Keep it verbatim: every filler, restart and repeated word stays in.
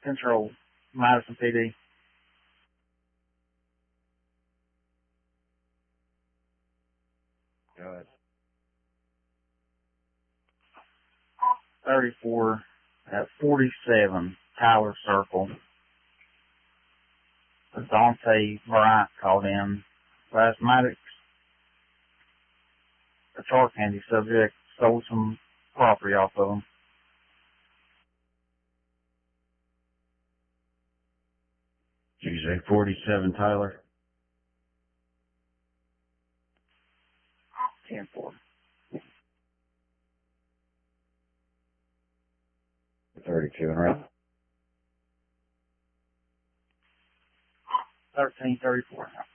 Control, Madison P D. Go ahead. thirty-four at forty-seven, Tyler Circle. Dante Bryant called in. Plasmatics. A char candy subject stole some property off of him. Did you say forty-seven, Tyler? ten four. thirty-two and right. thirteen thirty-four.